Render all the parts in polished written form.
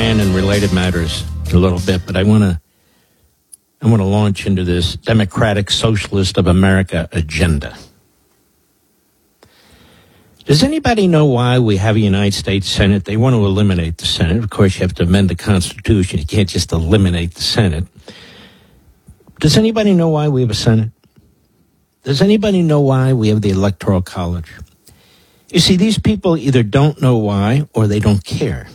Iran and related matters in a little bit, but I want to launch into this Democratic Socialist of America agenda. Does anybody know why we have a United States Senate? They want to eliminate the Senate. Of course, you have to amend the Constitution. You can't just eliminate the Senate. Does anybody know why we have a Senate? Does anybody know why we have the Electoral College? You see, these people either don't know why or they don't care.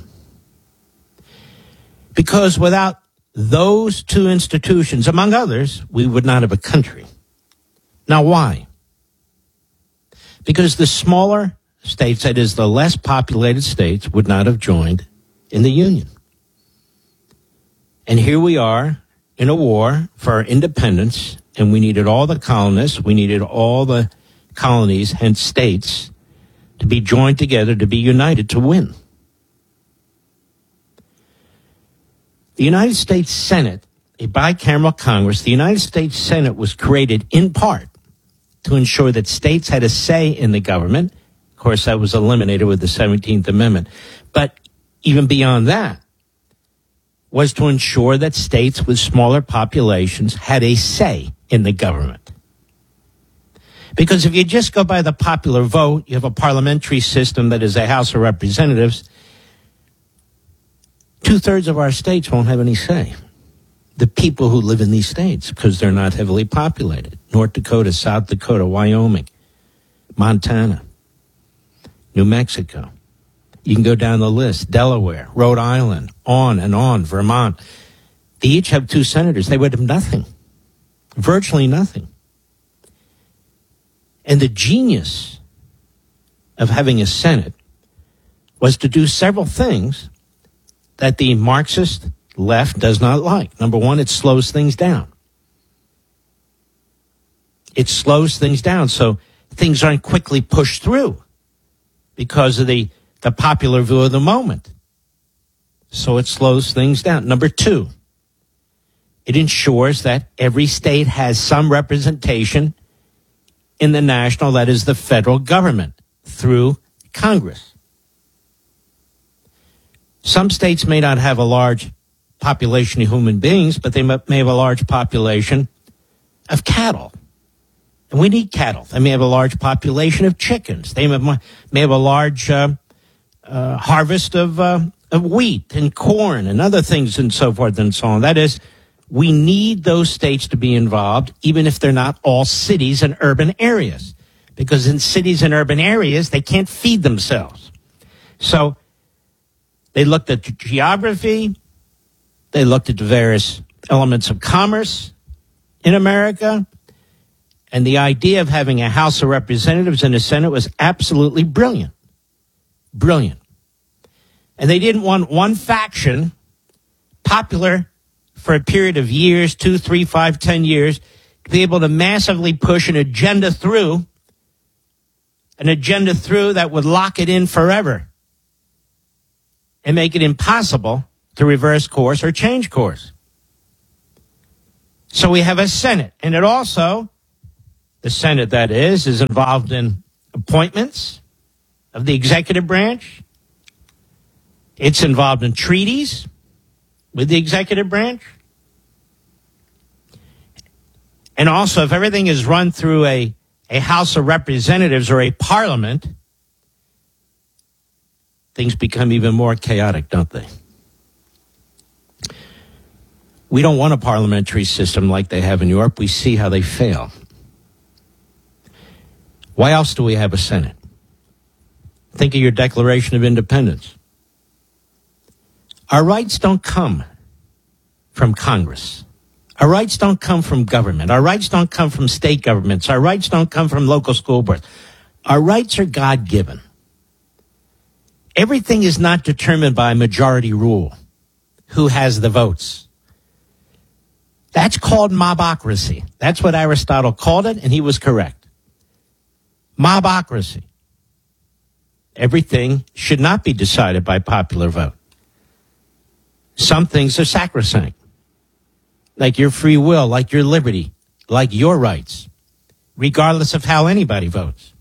Because without those two institutions, among others, we would not have a country. Now, why? Because the smaller states, that is, the less populated states, would not have joined in the Union. And here we are in a war for our independence, and we needed all the colonists, we needed all the colonies, hence states, to be joined together, to be united, to win. The United States Senate, a bicameral Congress, the United States Senate was created in part to ensure that states had a say in the government. Of course, that was eliminated with the 17th Amendment. But even beyond that, was to ensure that states with smaller populations had a say in the government. Because if you just go by the popular vote, you have a parliamentary system that is a House of Representatives. 2/3 of our states won't have any say. The people who live in these states, because they're not heavily populated. North Dakota, South Dakota, Wyoming, Montana, New Mexico. You can go down the list. Delaware, Rhode Island, on, Vermont. They each have 2 senators. They would have nothing. Virtually nothing. And the genius of having a Senate was to do several things that the Marxist left does not like. Number one, it slows things down. It slows things down so things aren't quickly pushed through because of the popular view of the moment. So it slows things down. Number two, it ensures that every state has some representation in the national, that is the federal government, through Congress. Some states may not have a large population of human beings, but they may have a large population of cattle. And we need cattle. They may have a large population of chickens. They may have a large harvest of wheat and corn and other things and so forth and so on. That is, we need those states to be involved, even if they're not all cities and urban areas. Because in cities and urban areas, they can't feed themselves. So they looked at the geography. They looked at the various elements of commerce in America. And the idea of having a House of Representatives and a Senate was absolutely brilliant. Brilliant. And they didn't want one faction, popular for a period of years, 2, 3, 5, 10 years, to be able to massively push an agenda through that would lock it in forever and make it impossible to reverse course or change course. So we have a Senate, and it also, the Senate that is involved in appointments of the executive branch. It's involved in treaties with the executive branch. And also, if everything is run through a House of Representatives or a parliament, things become even more chaotic, don't they? We don't want a parliamentary system like they have in Europe. We see how they fail. Why else do we have a Senate? Think of your Declaration of Independence. Our rights don't come from Congress. Our rights don't come from government. Our rights don't come from state governments. Our rights don't come from local school boards. Our rights are God-given. Everything is not determined by majority rule. Who has the votes? That's called mobocracy. That's what Aristotle called it, and he was correct. Mobocracy. Everything should not be decided by popular vote. Some things are sacrosanct, like your free will, like your liberty, like your rights, regardless of how anybody votes.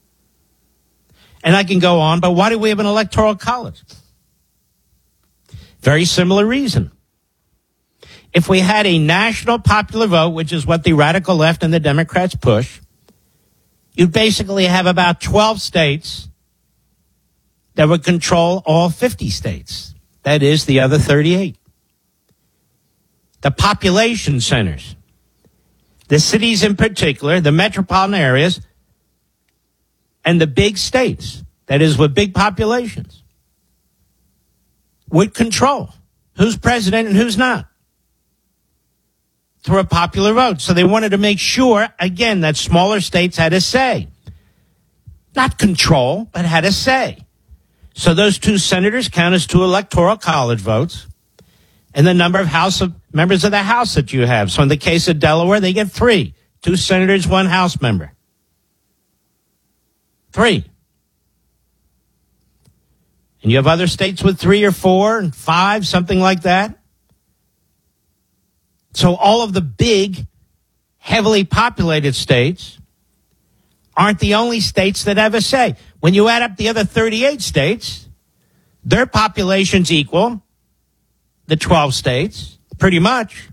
And I can go on, but why do we have an electoral college? Very similar reason. If we had a national popular vote, which is what the radical left and the Democrats push, you'd basically have about 12 states that would control all 50 states. That is, the other 38. The population centers, the cities in particular, the metropolitan areas, and the big states, that is, with big populations, would control who's president and who's not through a popular vote. So they wanted to make sure, again, that smaller states had a say. Not control, but had a say. So those two senators count as two electoral college votes and the number of members of the House that you have. So in the case of Delaware, they get 3. 2 senators, 1 House member. 3. And you have other states with 3 or 4 and 5, something like that. So all of the big, heavily populated states aren't the only states that have a say. When you add up the other 38 states, their populations equal the 12 states, pretty much.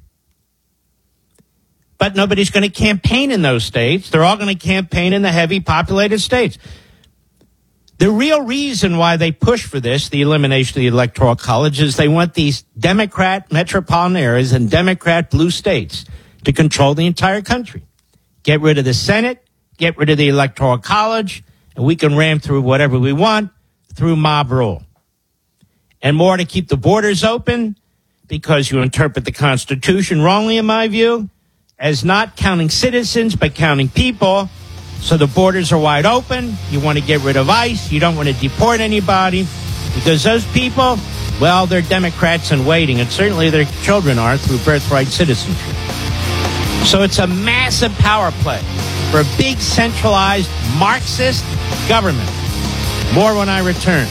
But nobody's going to campaign in those states. They're all going to campaign in the heavy populated states. The real reason why they push for this, the elimination of the Electoral College, is they want these Democrat metropolitan areas and Democrat blue states to control the entire country. Get rid of the Senate, get rid of the Electoral College, and we can ram through whatever we want through mob rule. And more to keep the borders open, because you interpret the Constitution wrongly, in my view, as not counting citizens but counting people. So the borders are wide open. You want to get rid of ICE. You don't want to deport anybody because those people, well, they're Democrats in waiting, and certainly their children are through birthright citizenship. So it's a massive power play for a big centralized Marxist government. More when I return.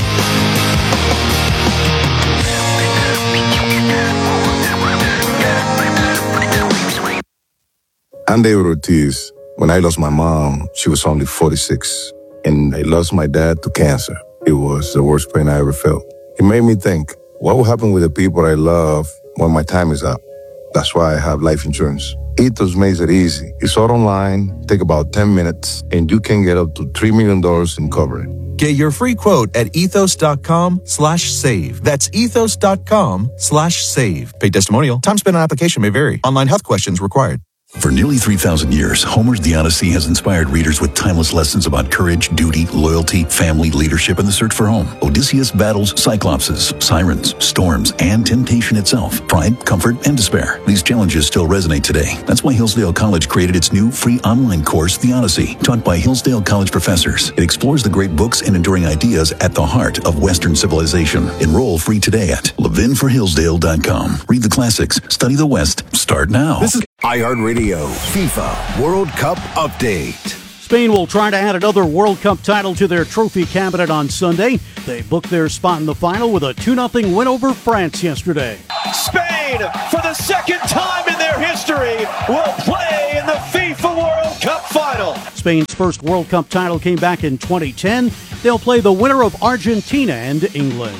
I'm David Ortiz. When I lost my mom, she was only 46, and I lost my dad to cancer. It was the worst pain I ever felt. It made me think, what will happen with the people I love when my time is up? That's why I have life insurance. Ethos makes it easy. It's all online, take about 10 minutes, and you can get up to $3 million in coverage. Get your free quote at ethos.com/save. That's ethos.com/save. Paid testimonial. Time spent on application may vary. Online health questions required. For nearly 3,000 years, Homer's The Odyssey has inspired readers with timeless lessons about courage, duty, loyalty, family, leadership, and the search for home. Odysseus battles cyclopses, sirens, storms, and temptation itself, pride, comfort, and despair. These challenges still resonate today. That's why Hillsdale College created its new free online course, The Odyssey, taught by Hillsdale College professors. It explores the great books and enduring ideas at the heart of Western civilization. Enroll free today at levinforhillsdale.com. Read the classics, study the West. Start now. This is iHeartRadio FIFA World Cup Update. Spain will try to add another World Cup title to their trophy cabinet on Sunday. They booked their spot in the final with a 2-0 win over France yesterday. Spain, for the second time in their history, will play in the FIFA World Cup final. Spain's first World Cup title came back in 2010. They'll play the winner of Argentina and England.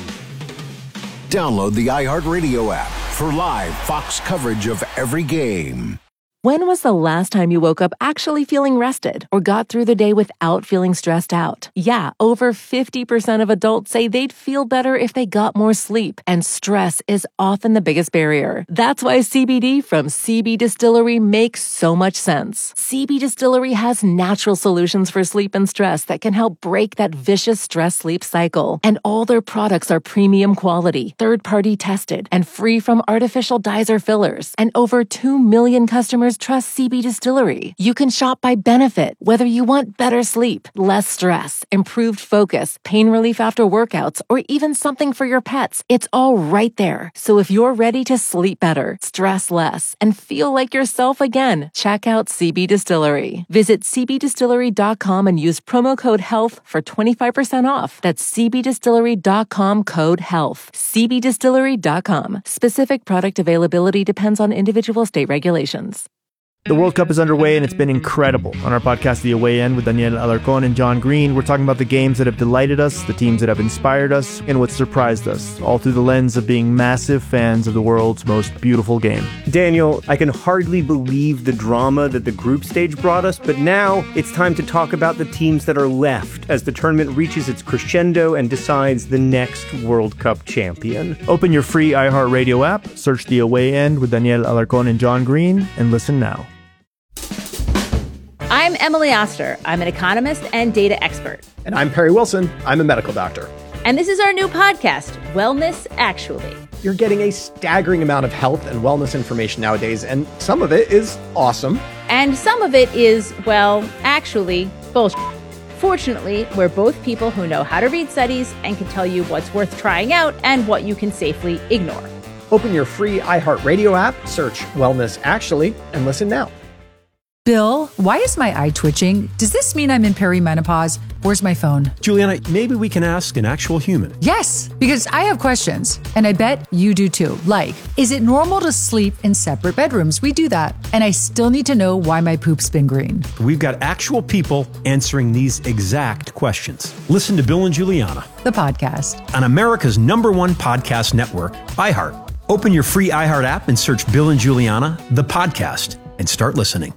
Download the iHeartRadio app for live Fox coverage of every game. When was the last time you woke up actually feeling rested or got through the day without feeling stressed out? Yeah, over 50% of adults say they'd feel better if they got more sleep, and stress is often the biggest barrier. That's why CBD from CB Distillery makes so much sense. CB Distillery has natural solutions for sleep and stress that can help break that vicious stress-sleep cycle. And all their products are premium quality, third-party tested, and free from artificial dyes or fillers. And over 2 million customers trust CB Distillery. You can shop by benefit, whether you want better sleep, less stress, improved focus, pain relief after workouts, or even something for your pets. It's all right there. So if you're ready to sleep better, stress less, and feel like yourself again, check out CB Distillery. Visit cbdistillery.com and use promo code HEALTH for 25% off. That's cbdistillery.com code HEALTH. cbdistillery.com. Specific product availability depends on individual state regulations. The World Cup is underway, and it's been incredible. On our podcast, The Away End, with Daniel Alarcón and John Green, we're talking about the games that have delighted us, the teams that have inspired us, and what surprised us, all through the lens of being massive fans of the world's most beautiful game. Daniel, I can hardly believe the drama that the group stage brought us, but now it's time to talk about the teams that are left as the tournament reaches its crescendo and decides the next World Cup champion. Open your free iHeartRadio app, search The Away End with Daniel Alarcón and John Green, and listen now. I'm Emily Oster. I'm an economist and data expert. And I'm Perry Wilson. I'm a medical doctor. And this is our new podcast, Wellness Actually. You're getting a staggering amount of health and wellness information nowadays, and some of it is awesome. And some of it is, well, actually, bullshit. Fortunately, we're both people who know how to read studies and can tell you what's worth trying out and what you can safely ignore. Open your free iHeartRadio app, search Wellness Actually, and listen now. Bill, why is my eye twitching? Does this mean I'm in perimenopause? Where's my phone? Juliana, maybe we can ask an actual human. Yes, because I have questions, and I bet you do too. Like, is it normal to sleep in separate bedrooms? We do that. And I still need to know why my poop's been green. We've got actual people answering these exact questions. Listen to Bill and Juliana, the podcast, on America's #1 podcast network, iHeart. Open your free iHeart app and search Bill and Juliana, the podcast, and start listening.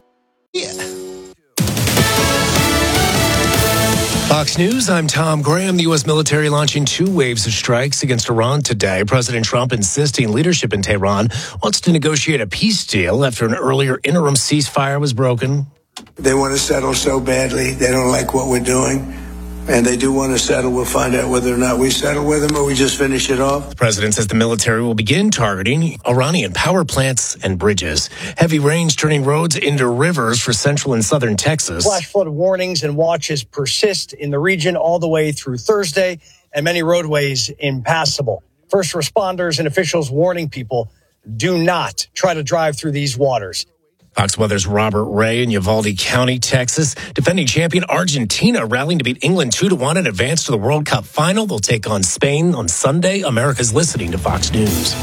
Fox News, I'm Tom Graham. The U.S. military launching 2 waves of strikes against Iran today. President Trump insisting leadership in Tehran wants to negotiate a peace deal after an earlier interim ceasefire was broken. They want to settle so badly. They don't like what we're doing. And they do want to settle. We'll find out whether or not we settle with them or we just finish it off. The president says the military will begin targeting Iranian power plants and bridges. Heavy rains turning roads into rivers for central and southern Texas. Flash flood warnings and watches persist in the region all the way through Thursday, and many roadways impassable. First responders and officials warning people, do not try to drive through these waters. Fox Weather's Robert Ray in Uvalde County, Texas. Defending champion Argentina rallying to beat England 2-1 and advance to the World Cup final. They'll take on Spain on Sunday. America's listening to Fox News.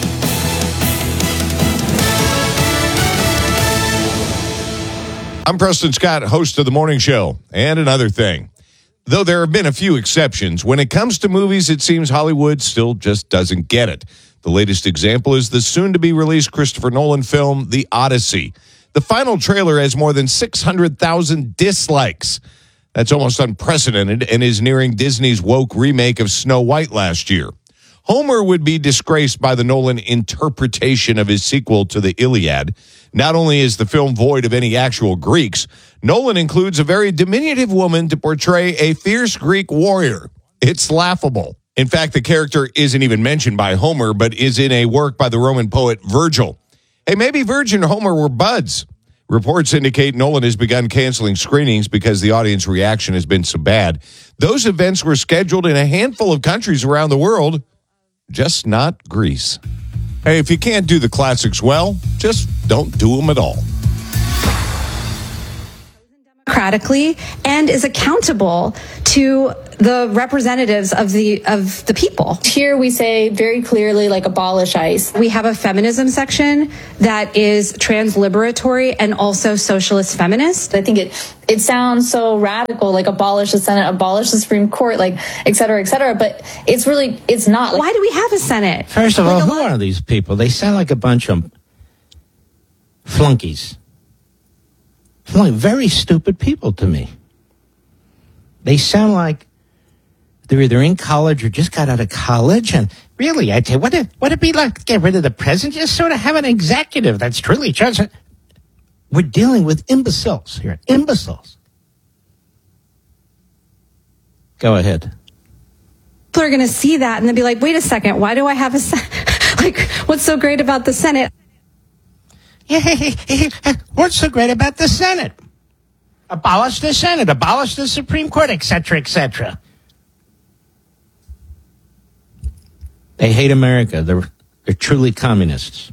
I'm Preston Scott, host of The Morning Show. And another thing. Though there have been a few exceptions, when it comes to movies, it seems Hollywood still just doesn't get it. The latest example is the soon-to-be-released Christopher Nolan film, The Odyssey. The final trailer has more than 600,000 dislikes. That's almost unprecedented and is nearing Disney's woke remake of Snow White last year. Homer would be disgraced by the Nolan interpretation of his sequel to the Iliad. Not only is the film void of any actual Greeks, Nolan includes a very diminutive woman to portray a fierce Greek warrior. It's laughable. In fact, the character isn't even mentioned by Homer, but is in a work by the Roman poet Virgil. Hey, maybe Virgil and Homer were buds. Reports indicate Nolan has begun canceling screenings because the audience reaction has been so bad. Those events were scheduled in a handful of countries around the world, just not Greece. Hey, if you can't do the classics well, just don't do them at all. Democratically and is accountable to the representatives of the people. Here we say very clearly, like, abolish ICE. We have a feminism section that is trans-liberatory and also socialist feminist. I think it sounds so radical, like abolish the Senate, abolish the Supreme Court, like et cetera, but it's not. Why do we have a Senate? First of all, who are these people? They sound like a bunch of flunkies. Very stupid people to me. They sound like they're either in college or just got out of college. And really, I tell you, what it be like to get rid of the president? Just sort of have an executive that's truly just. We're dealing with imbeciles here. Imbeciles. Go ahead. People are going to see that and they'll be like, wait a second, why do I have a Senate? Like, what's so great about the Senate? What's so great about the Senate? Abolish the Senate, abolish the Supreme Court, etc., etc. They hate America. They're truly communists.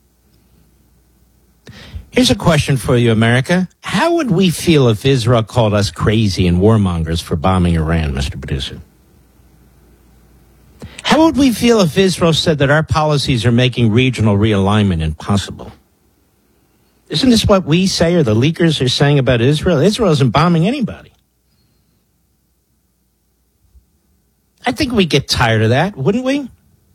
Here's a question for you, America. How would we feel if Israel called us crazy and warmongers for bombing Iran, Mr. Producer? How would we feel if Israel said that our policies are making regional realignment impossible? Isn't this what we say or the leakers are saying about Israel? Israel isn't bombing anybody. I think we get tired of that, wouldn't we?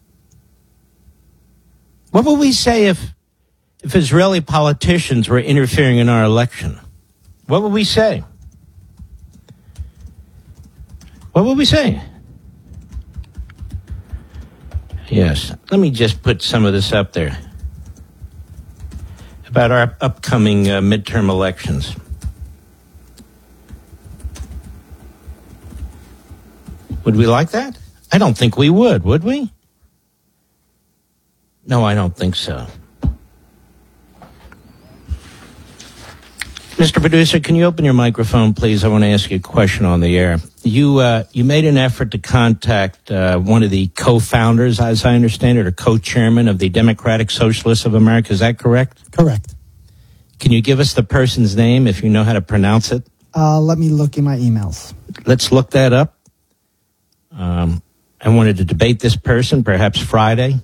What would we say if Israeli politicians were interfering in our election? What would we say? What would we say? Yes, let me just put some of this up there about our upcoming midterm elections. Would we like that? I don't think we would we? No, I don't think so. Mr. Producer, can you open your microphone, please? I want to ask you a question on the air. You made an effort to contact one of the co-founders, as I understand it, or co-chairman of the Democratic Socialists of America. Is that correct? Correct. Can you give us the person's name if you know how to pronounce it? Let me look in my emails. Let's look that up. I wanted to debate this person, perhaps Friday.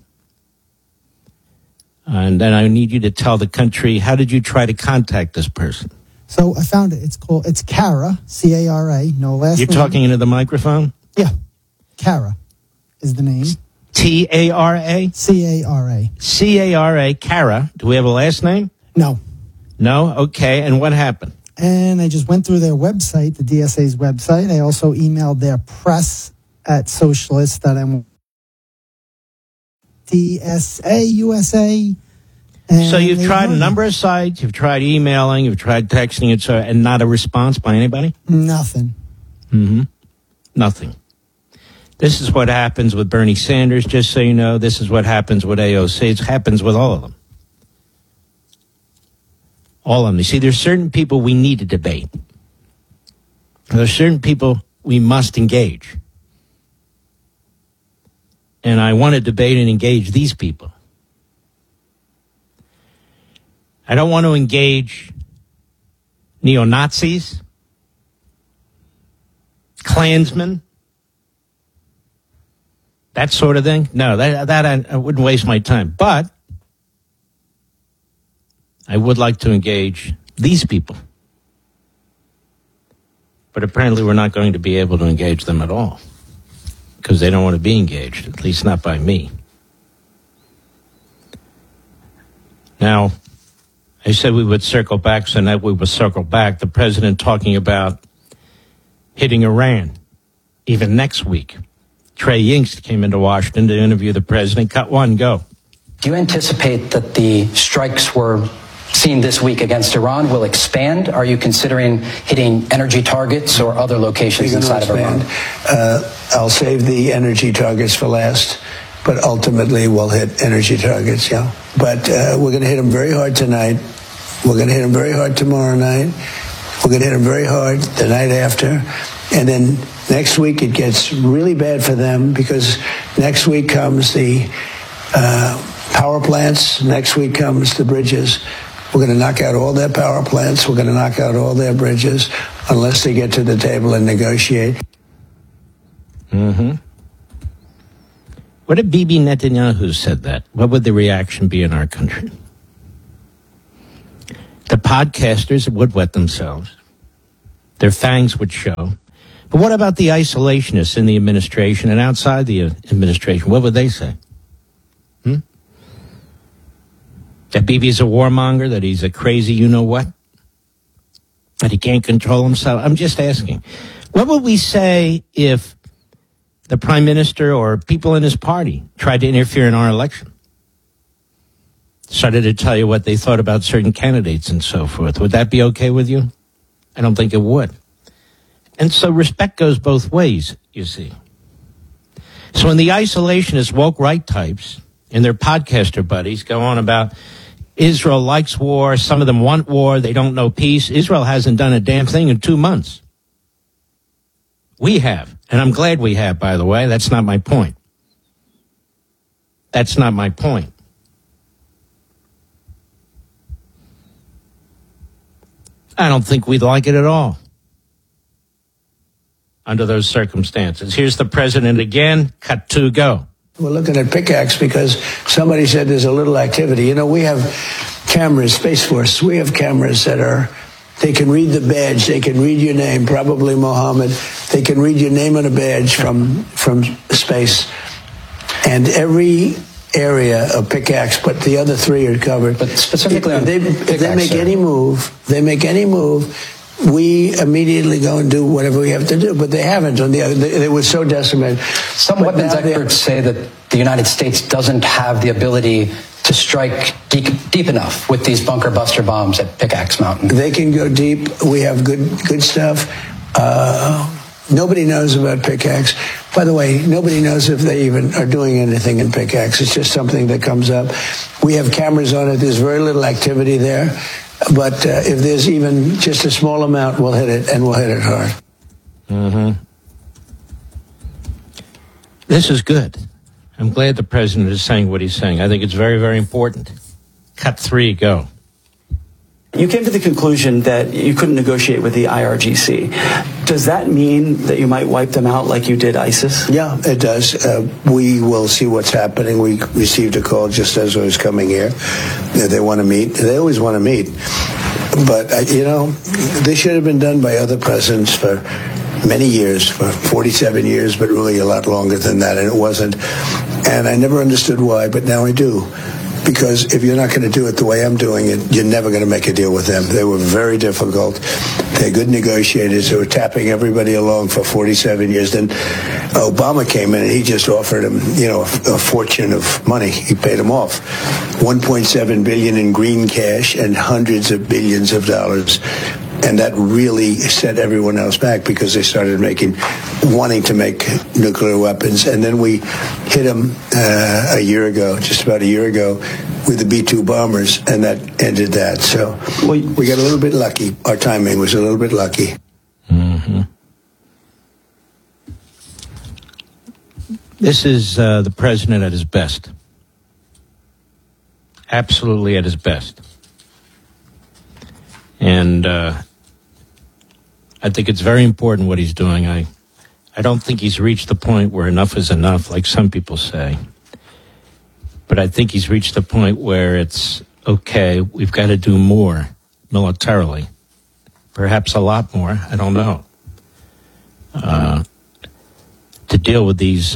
And then I need you to tell the country, how did you try to contact this person? So I found it. It's Cara, C-A-R-A, no last name. You're talking into the microphone? Yeah. Cara is the name. T-A-R-A? C-A-R-A. C-A-R-A, Cara. Do we have a last name? No. No? Okay. And what happened? And I just went through their website, the DSA's website. I also emailed their press at socialist.com. DSA, USA. So you've tried a number of sites, you've tried emailing, you've tried texting, and not a response by anybody? Nothing. Mm-hmm. Nothing. This is what happens with Bernie Sanders, just so you know. This is what happens with AOC. It happens with all of them. All of them. You see, there's certain people we need to debate. There's certain people we must engage. And I want to debate and engage these people. I don't want to engage neo-Nazis, Klansmen, that sort of thing. No, that I wouldn't waste my time. But I would like to engage these people. But apparently we're not going to be able to engage them at all because they don't want to be engaged, at least not by me. Now, I said we would circle back, so now we will circle back. The president talking about hitting Iran, even next week. Trey Yingst came into Washington to interview the president. Cut one, go. Do you anticipate that the strikes we're seeing this week against Iran will expand? Are you considering hitting energy targets or other locations inside of Iran? I'll save the energy targets for last, but ultimately we'll hit energy targets, yeah. But we're going to hit them very hard tonight. We're going to hit them very hard tomorrow night. We're going to hit them very hard the night after. And then next week it gets really bad for them because next week comes the power plants. Next week comes the bridges. We're going to knock out all their power plants. We're going to knock out all their bridges unless they get to the table and negotiate. Mm-hmm. What if Bibi Netanyahu said that? What would the reaction be in our country? The podcasters would wet themselves. Their fangs would show. But what about the isolationists in the administration and outside the administration? What would they say? That Bibi's a warmonger, that he's a crazy you-know-what? That he can't control himself? I'm just asking. What would we say if the prime minister or people in his party tried to interfere in our election? Started to tell you what they thought about certain candidates and so forth. Would that be okay with you? I don't think it would. And so respect goes both ways, you see. So when the isolationist woke right types and their podcaster buddies go on about Israel likes war, some of them want war, they don't know peace. Israel hasn't done a damn thing in 2 months. We have. And I'm glad we have, by the way. That's not my point. That's not my point. I don't think we'd like it at all under those circumstances. Here's the president again. Cut two, go. We're looking at pickaxe because somebody said there's a little activity. You know, we have cameras, Space Force, we have cameras they can read the badge, they can read your name, probably Mohammed. They can read your name on a badge from space. And every area of Pickaxe, but the other three are covered. But specifically if they make any move, we immediately go and do whatever we have to do. But they haven't. On the other, they were so decimated. Some weapons experts say that the United States doesn't have the ability to strike deep enough with these bunker buster bombs at Pickaxe Mountain. They can go deep. We have good stuff. Nobody knows about Pickaxe. By the way, nobody knows if they even are doing anything in Pickaxe. It's just something that comes up. We have cameras on it. There's very little activity there. But if there's even just a small amount, we'll hit it, and we'll hit it hard. Mm-hmm. This is good. I'm glad the president is saying what he's saying. I think it's very, very important. Cut 3, go. You came to the conclusion that you couldn't negotiate with the IRGC. Does that mean that you might wipe them out like you did ISIS? Yeah, it does. We will see what's happening. We received a call just as I was coming here. They want to meet. They always want to meet. But, this should have been done by other presidents for many years, for 47 years, but really a lot longer than that, and it wasn't. And I never understood why, but now I do. Because if you're not going to do it the way I'm doing it, you're never going to make a deal with them. They were very difficult. They're good negotiators. They were tapping everybody along for 47 years. Then Obama came in and he just offered them, a fortune of money. He paid them off. $1.7 billion in green cash and hundreds of billions of dollars. And that really set everyone else back because they started wanting to make nuclear weapons. And then we hit them just about a year ago, with the B-2 bombers, and that ended that. So we got a little bit lucky. Our timing was a little bit lucky. Mm-hmm. This is the president at his best. Absolutely at his best. And I think it's very important what he's doing. I don't think he's reached the point where enough is enough, like some people say. But I think he's reached the point where it's, okay, we've got to do more militarily. Perhaps a lot more, I don't know. To deal with these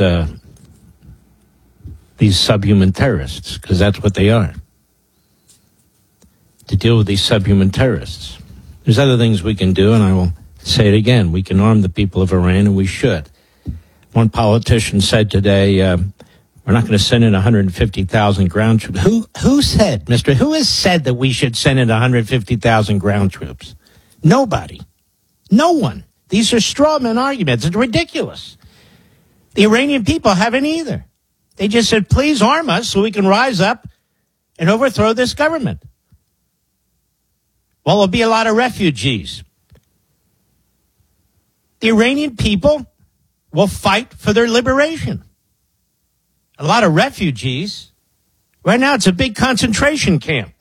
subhuman terrorists, because that's what they are. To deal with these subhuman terrorists. There's other things we can do, and I will say it again. We can arm the people of Iran, and we should. One politician said today, we're not going to send in 150,000 ground troops. Who said, who has said that we should send in 150,000 ground troops? Nobody. No one. These are straw man arguments. It's ridiculous. The Iranian people haven't either. They just said, please arm us so we can rise up and overthrow this government. Well, there'll be a lot of refugees. The Iranian people will fight for their liberation. A lot of refugees. Right now, it's a big concentration camp.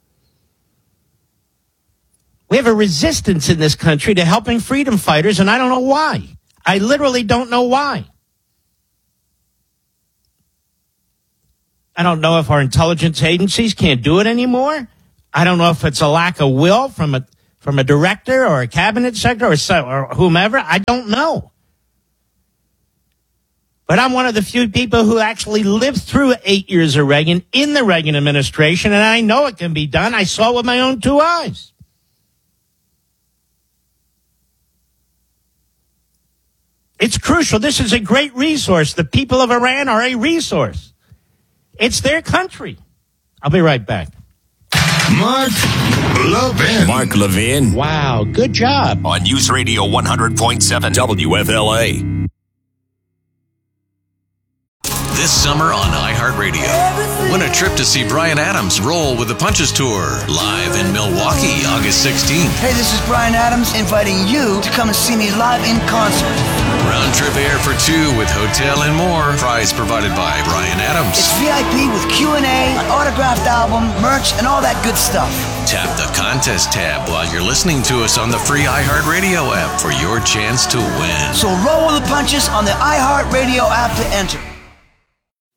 We have a resistance in this country to helping freedom fighters, and I don't know why. I literally don't know why. I don't know if our intelligence agencies can't do it anymore. I don't know if it's a lack of will from a director or a cabinet secretary or whomever. I don't know. But I'm one of the few people who actually lived through 8 years of Reagan in the Reagan administration, and I know it can be done. I saw it with my own 2 eyes. It's crucial. This is a great resource. The people of Iran are a resource. It's their country. I'll be right back. Mark Levin. Mark Levin. Wow, good job. On News Radio 100.7 WFLA. This summer on iHeartRadio. Win a trip to see Bryan Adams roll with the Punches Tour, live in Milwaukee, August 16th. Hey, this is Bryan Adams inviting you to come and see me live in concert. Round trip air for 2 with hotel and more. Prize provided by Bryan Adams. It's VIP with Q&A, an autographed album, merch, and all that good stuff. Tap the contest tab while you're listening to us on the free iHeartRadio app for your chance to win. So roll with the punches on the iHeartRadio app to enter.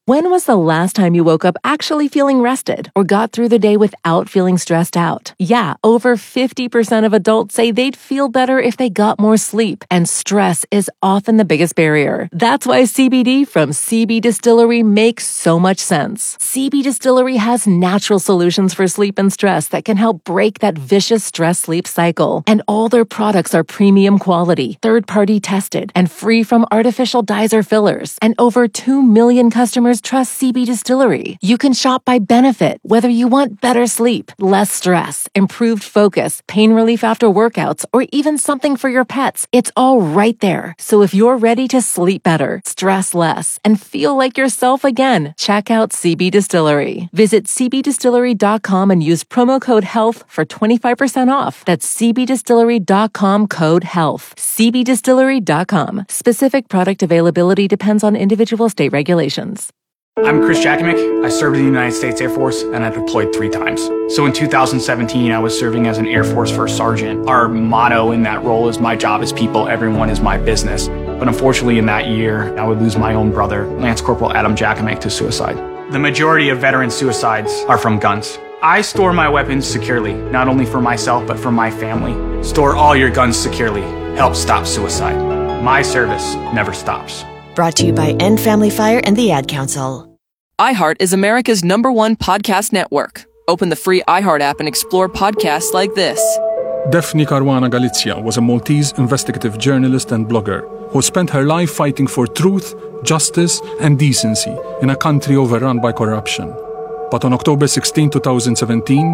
When was the last time you woke up actually feeling rested or got through the day without feeling stressed out? Yeah, over 50% of adults say they'd feel better if they got more sleep, and stress is often the biggest barrier. That's why CBD from CB Distillery makes so much sense. CB Distillery has natural solutions for sleep and stress that can help break that vicious stress-sleep cycle. And all their products are premium quality, third-party tested, and free from artificial dyes or fillers. And over 2 million customers trust CB Distillery. You can shop by benefit, whether you want better sleep, less stress, improved focus, pain relief after workouts, or even something for your pets. It's all right there. So if you're ready to sleep better, stress less, and feel like yourself again, check out CB Distillery. Visit cbdistillery.com and use promo code HEALTH for 25% off. That's cbdistillery.com code HEALTH. cbdistillery.com. Specific product availability depends on individual state regulations. I'm Chris Jakimick. I served in the United States Air Force and I deployed 3 times. So in 2017, I was serving as an Air Force First Sergeant. Our motto in that role is my job is people, everyone is my business. But unfortunately in that year, I would lose my own brother, Lance Corporal Adam Jakimick, to suicide. The majority of veteran suicides are from guns. I store my weapons securely, not only for myself, but for my family. Store all your guns securely. Help stop suicide. My service never stops. Brought to you by End Family Fire and the Ad Council. iHeart is America's #1 podcast network. Open the free iHeart app and explore podcasts like this. Daphne Caruana Galizia was a Maltese investigative journalist and blogger who spent her life fighting for truth, justice, and decency in a country overrun by corruption. But on October 16, 2017,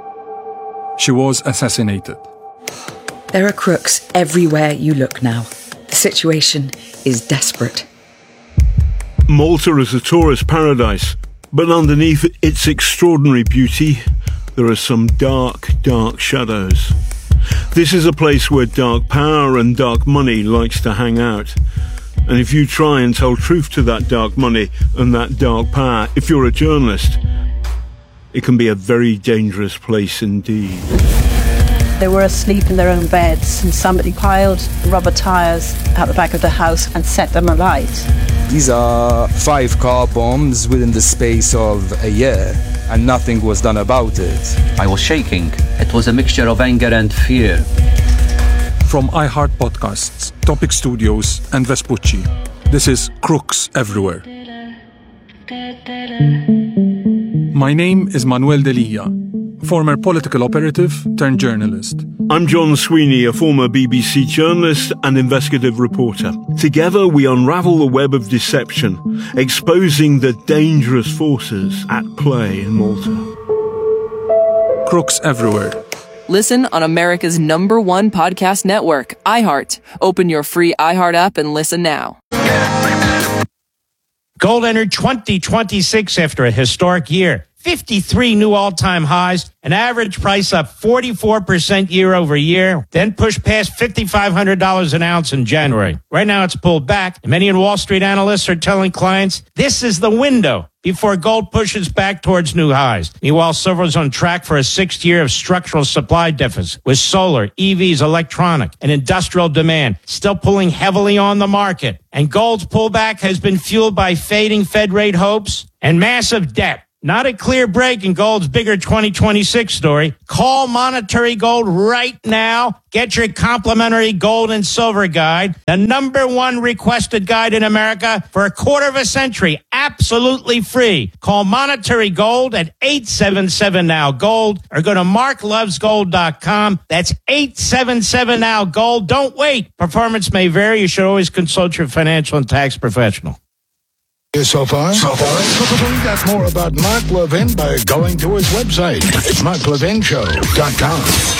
she was assassinated. There are crooks everywhere you look now. The situation is desperate. Malta is a tourist paradise, but underneath its extraordinary beauty, there are some dark, dark shadows. This is a place where dark power and dark money likes to hang out. And if you try and tell truth to that dark money and that dark power, if you're a journalist, it can be a very dangerous place indeed. They were asleep in their own beds and somebody piled rubber tyres out the back of the house and set them alight. These are 5 car bombs within the space of a year, and nothing was done about it. I was shaking. It was a mixture of anger and fear. From iHeart Podcasts, Topic Studios, and Vespucci, this is Crooks Everywhere. My name is Manuel Delia, former political operative turned journalist. I'm John Sweeney, a former BBC journalist and investigative reporter. Together we unravel the web of deception, exposing the dangerous forces at play in Malta. Crooks Everywhere. Listen on America's #1 podcast network, iHeart. Open your free iHeart app and listen now. Gold entered 2026 after a historic year. 53 new all-time highs, an average price up 44% year over year, then pushed past $5,500 an ounce in January. Right now it's pulled back, and many Wall Street analysts are telling clients this is the window before gold pushes back towards new highs. Meanwhile, silver is on track for a 6th year of structural supply deficit, with solar, EVs, electronic, and industrial demand still pulling heavily on the market. And gold's pullback has been fueled by fading Fed rate hopes and massive debt. Not a clear break in gold's bigger 2026 story. Call Monetary Gold right now. Get your complimentary gold and silver guide, the #1 requested guide in America for a quarter of a century, absolutely free. Call Monetary Gold at 877-NOW-GOLD or go to marklovesgold.com. That's 877-NOW-GOLD. Don't wait. Performance may vary. You should always consult your financial and tax professional. So far? Find out more about Mark Levin by going to his website, marklevinshow.com.